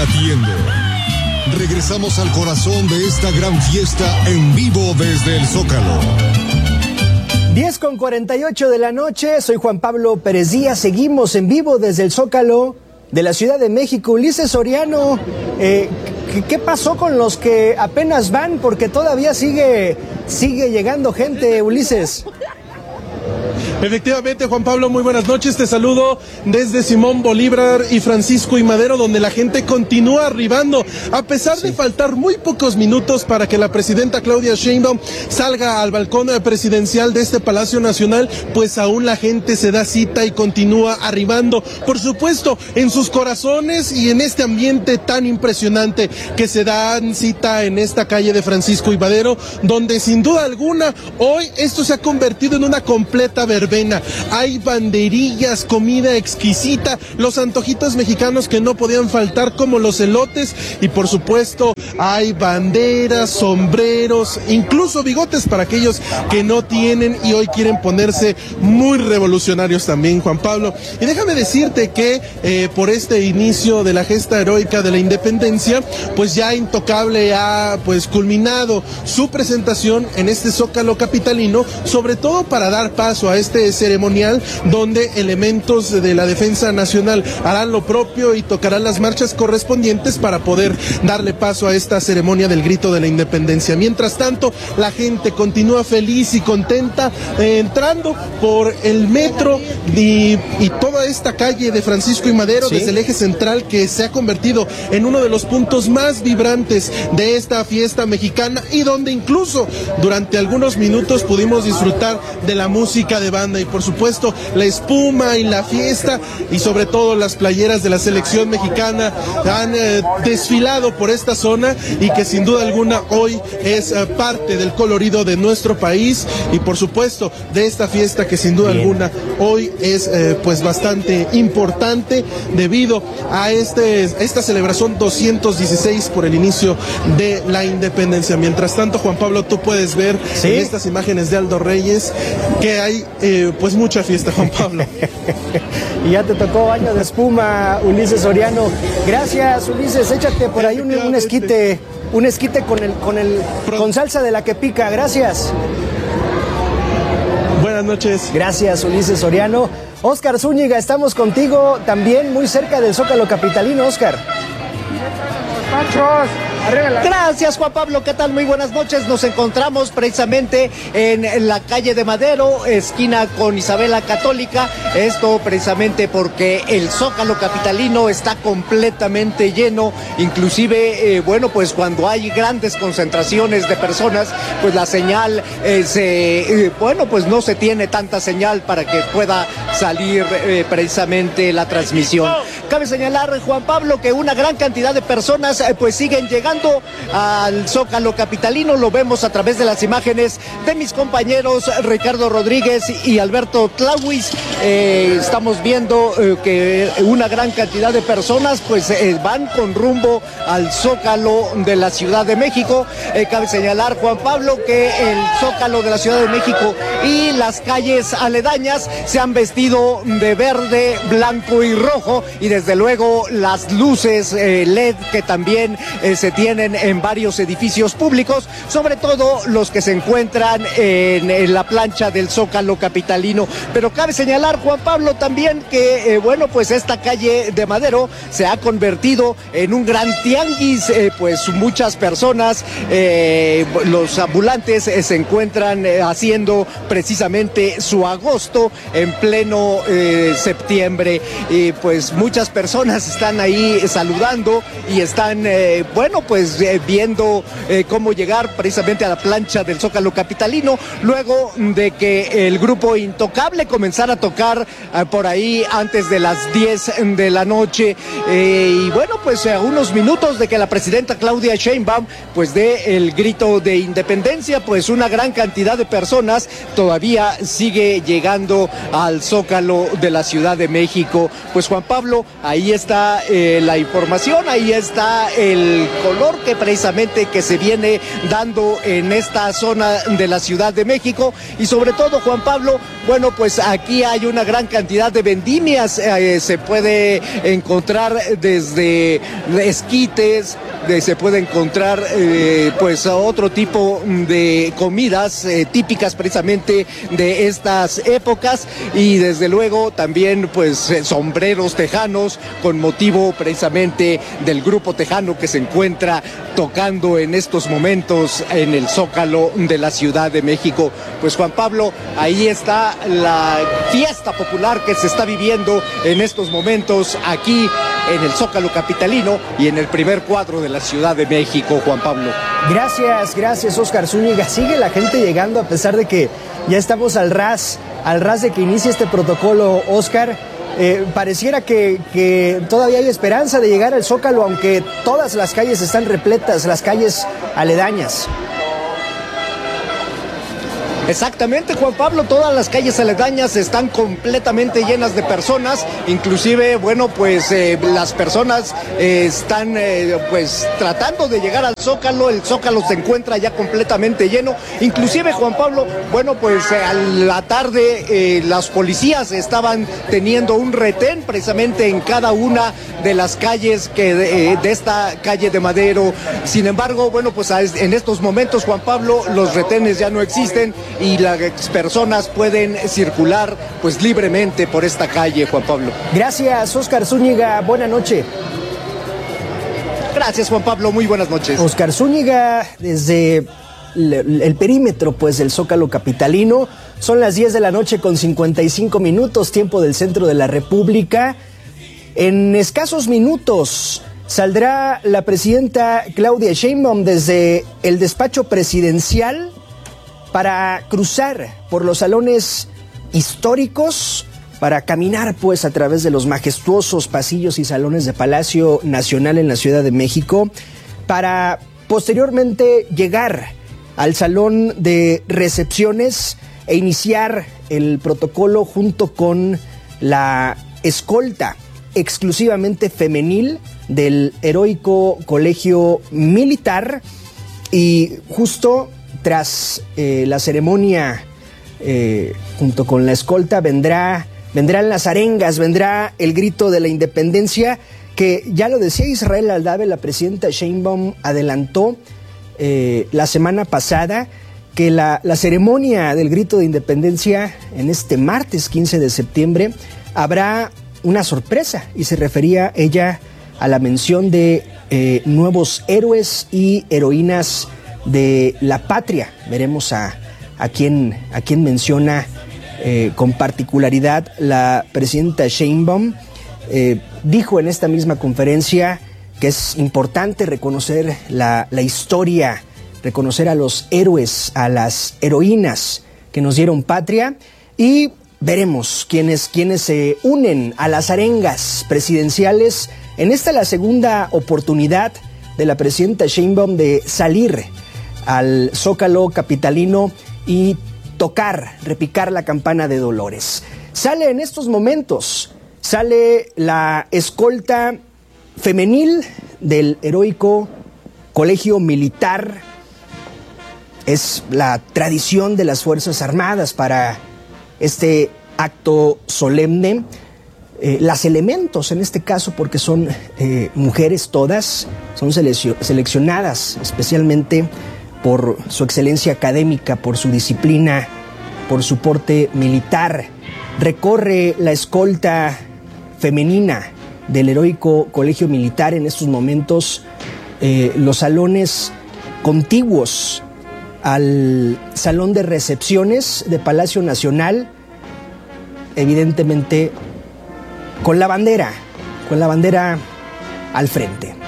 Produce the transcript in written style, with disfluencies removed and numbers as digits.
latiendo. Regresamos al corazón de esta gran fiesta en vivo desde el Zócalo. 10:48 de la noche, soy Juan Pablo Pérez Díaz, seguimos en vivo desde el Zócalo de la Ciudad de México. Ulises Soriano, ¿qué pasó con los que apenas van? Porque todavía sigue llegando gente, Ulises. Efectivamente, Juan Pablo, muy buenas noches. Te saludo desde Simón Bolívar y Francisco y Madero, donde la gente continúa arribando. A pesar de faltar muy pocos minutos para que la presidenta Claudia Sheinbaum salga al balcón presidencial de este Palacio Nacional, pues aún la gente se da cita y continúa arribando. Por supuesto, en sus corazones y en este ambiente tan impresionante que se dan cita en esta calle de Francisco y Madero, donde sin duda alguna hoy esto se ha convertido en una completa verbena. Hay banderillas, comida exquisita, los antojitos mexicanos que no podían faltar, como los elotes, y por supuesto hay banderas, sombreros, incluso bigotes para aquellos que no tienen y hoy quieren ponerse muy revolucionarios también, Juan Pablo. Y déjame decirte que por este inicio de la gesta heroica de la independencia, pues ya Intocable ha pues culminado su presentación en este Zócalo capitalino, sobre todo para dar paso a este ceremonial donde elementos de la Defensa Nacional harán lo propio y tocarán las marchas correspondientes para poder darle paso a esta ceremonia del grito de la independencia. Mientras tanto, la gente continúa feliz y contenta entrando por el metro y toda esta calle de Francisco y Madero, ¿sí?, desde el eje central, que se ha convertido en uno de los puntos más vibrantes de esta fiesta mexicana, y donde incluso durante algunos minutos pudimos disfrutar de la música de banda y por supuesto la espuma y la fiesta, y sobre todo las playeras de la selección mexicana han desfilado por esta zona, y que sin duda alguna hoy es parte del colorido de nuestro país y por supuesto de esta fiesta que sin duda alguna hoy es pues bastante importante debido a esta celebración 216 por el inicio de la independencia. Mientras tanto, Juan Pablo, tú puedes ver en estas imágenes de Aldo Reyes que hay pues mucha fiesta, Juan Pablo. Y ya te tocó baño de espuma, Ulises Soriano. Gracias, Ulises. Échate por ahí un esquite con salsa de la que pica. Gracias. Buenas noches. Gracias, Ulises Soriano. Óscar Zúñiga, estamos contigo también muy cerca del Zócalo capitalino, Óscar. Gracias, Juan Pablo, ¿qué tal? Muy buenas noches. Nos encontramos precisamente en la calle de Madero, esquina con Isabela Católica. Esto precisamente porque el Zócalo capitalino está completamente lleno. Inclusive, bueno, pues cuando hay grandes concentraciones de personas, pues la señal pues no se tiene tanta señal para que pueda salir precisamente la transmisión. Cabe señalar, Juan Pablo, que una gran cantidad de personas pues siguen llegando al Zócalo capitalino. Lo vemos a través de las imágenes de mis compañeros Ricardo Rodríguez y Alberto Tlauis. Estamos viendo que una gran cantidad de personas pues van con rumbo al Zócalo de la Ciudad de México. Cabe señalar, Juan Pablo, que el Zócalo de la Ciudad de México y las calles aledañas se han vestido de verde, blanco y rojo, y desde luego las luces LED que también se tienen en varios edificios públicos, sobre todo los que se encuentran en la plancha del Zócalo capitalino. Pero cabe señalar, Juan Pablo, también que bueno, pues esta calle de Madero se ha convertido en un gran tianguis, pues muchas personas, los ambulantes se encuentran haciendo precisamente su agosto en pleno septiembre, y pues muchas personas están ahí saludando y están bueno, pues viendo cómo llegar precisamente a la plancha del Zócalo capitalino, luego de que el grupo Intocable comenzara a tocar por ahí antes de las 10 de la noche, y bueno, pues a unos minutos de que la presidenta Claudia Sheinbaum pues dé el grito de independencia, pues una gran cantidad de personas todavía sigue llegando al Zócalo de la Ciudad de México. Pues Juan Pablo, ahí está la información, ahí está el color que precisamente que se viene dando en esta zona de la Ciudad de México. Y sobre todo, Juan Pablo, bueno, pues aquí hay una gran cantidad de vendimias, se puede encontrar desde esquites, se puede encontrar pues otro tipo de comidas típicas precisamente de estas épocas, y desde luego también pues sombreros tejanos con motivo precisamente del grupo tejano que se encuentra tocando en estos momentos en el Zócalo de la Ciudad de México. Pues Juan Pablo, ahí está la fiesta popular que se está viviendo en estos momentos aquí en el Zócalo capitalino y en el primer cuadro de la Ciudad de México, Juan Pablo. Gracias, Oscar Zúñiga. Sigue la gente llegando a pesar de que ya estamos al ras de que inicie este protocolo, Oscar. Pareciera que todavía hay esperanza de llegar al Zócalo, aunque todas las calles están repletas, las calles aledañas. Exactamente, Juan Pablo, todas las calles aledañas están completamente llenas de personas, inclusive, bueno, pues las personas están pues tratando de llegar al Zócalo, el Zócalo se encuentra ya completamente lleno, inclusive, Juan Pablo, bueno, pues a la tarde las policías estaban teniendo un retén precisamente en cada una de las calles de esta calle de Madero. Sin embargo, bueno, pues en estos momentos, Juan Pablo, los retenes ya no existen y las personas pueden circular pues libremente por esta calle, Juan Pablo. Gracias, Oscar Zúñiga, buena noche. Gracias, Juan Pablo, muy buenas noches. Oscar Zúñiga, desde el perímetro pues del Zócalo capitalino. Son las 10 de la noche con 55 minutos, tiempo del centro de la República. En escasos minutos saldrá la presidenta Claudia Sheinbaum desde el despacho presidencial para cruzar por los salones históricos, para caminar pues a través de los majestuosos pasillos y salones de Palacio Nacional en la Ciudad de México, para posteriormente llegar al salón de recepciones e iniciar el protocolo junto con la escolta exclusivamente femenil del heroico Colegio Militar. Y justo tras la ceremonia, junto con la escolta, vendrán las arengas, vendrá el grito de la independencia, que ya lo decía Israel Aldave, la presidenta Sheinbaum adelantó la semana pasada que la ceremonia del grito de independencia en este martes 15 de septiembre habrá una sorpresa, y se refería ella a la mención de nuevos héroes y heroínas de la patria. Veremos a quién menciona con particularidad la presidenta Sheinbaum. Dijo en esta misma conferencia que es importante reconocer la historia, reconocer a los héroes, a las heroínas que nos dieron patria, y veremos quiénes se unen a las arengas presidenciales. En esta la segunda oportunidad de la presidenta Sheinbaum de salir al Zócalo capitalino y repicar la campana de Dolores. Sale en estos momentos, sale la escolta femenil del heroico Colegio Militar. Es la tradición de las Fuerzas Armadas para este acto solemne. Las elementos, en este caso, porque son mujeres todas, son seleccionadas especialmente por su excelencia académica, por su disciplina, por su porte militar. Recorre la escolta femenina del heroico Colegio Militar en estos momentos los salones contiguos al salón de recepciones de Palacio Nacional, evidentemente con la bandera al frente.